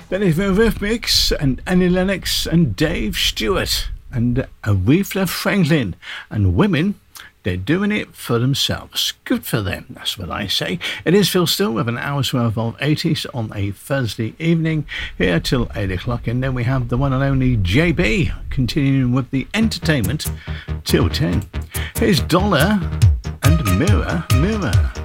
Then it's the Rhythmics and Annie Lennox and Dave Stewart and Aretha Franklin. And women, they're doing it for themselves. Good for them, that's what I say. It is Phil Still with an hour's worth of 80s on a Thursday evening here till 8 o'clock. And then we have the one and only JB continuing with the entertainment till 10. Here's Dollar and Mirror, Mirror.